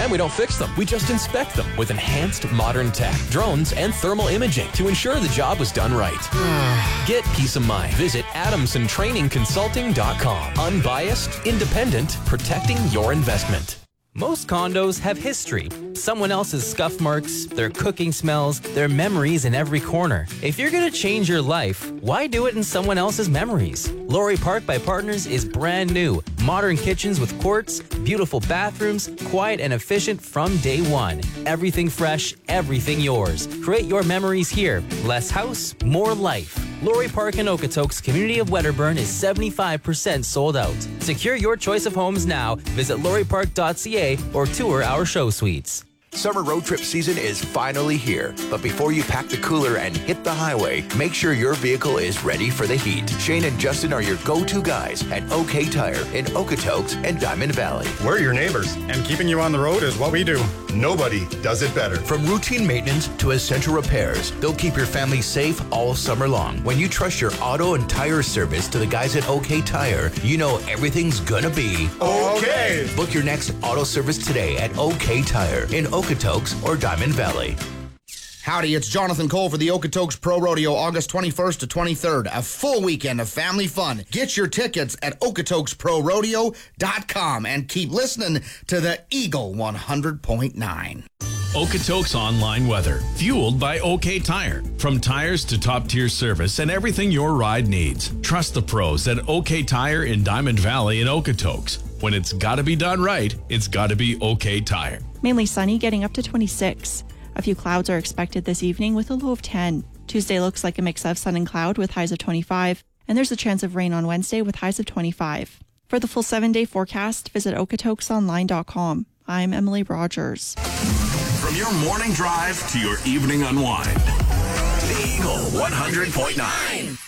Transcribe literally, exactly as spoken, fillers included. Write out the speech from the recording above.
And we don't fix them. We just inspect them with enhanced modern tech, drones, and thermal imaging to ensure the job was done right. Get peace of mind. Visit Adamson Training Consulting dot com. Unbiased, independent, protecting your investment. Most condos have history. Someone else's scuff marks, their cooking smells, their memories in every corner. If you're going to change your life, why do it in someone else's memories? Laurie Park by Partners is brand new. Modern kitchens with quartz, beautiful bathrooms, quiet and efficient from day one. Everything fresh, everything yours. Create your memories here. Less house, more life. Laurie Park in Okotoks, community of Wedderburn, is seventy-five percent sold out. Secure your choice of homes now. Visit laurie park dot c a or tour our show suites. Summer road trip season is finally here, but before you pack the cooler and hit the highway, make sure your vehicle is ready for the heat. Shane and Justin are your go-to guys at OK Tire in Okotoks and Diamond Valley. We're your neighbors, and keeping you on the road is what we do. Nobody does it better. From routine maintenance to essential repairs, they'll keep your family safe all summer long. When you trust your auto and tire service to the guys at OK Tire, you know everything's gonna be okay. Book your next auto service today at OK Tire in Okotoks or Diamond Valley. Howdy, it's Jonathan Cole for the Okotoks Pro Rodeo, August twenty-first to twenty-third. A full weekend of family fun. Get your tickets at okotoks pro rodeo dot com and keep listening to the Eagle one hundred point nine. Okotoks Online Weather, fueled by OK Tire. From tires to top-tier service and everything your ride needs. Trust the pros at OK Tire in Diamond Valley and Okotoks. When it's got to be done right, it's got to be OK Tire. Mainly sunny, getting up to twenty-six. A few clouds are expected this evening with a low of ten. Tuesday looks like a mix of sun and cloud with highs of twenty-five. And there's a chance of rain on Wednesday with highs of twenty-five. For the full seven-day forecast, visit okotoks online dot com. I'm Emily Rogers. From your morning drive to your evening unwind, the Eagle one hundred point nine.